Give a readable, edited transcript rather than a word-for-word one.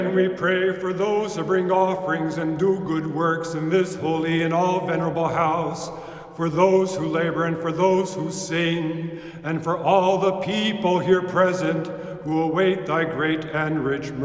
And we pray for those who bring offerings and do good works in this holy and all venerable house, for those who labor and for those who sing, and for all the people here present who await thy great and rich mercy.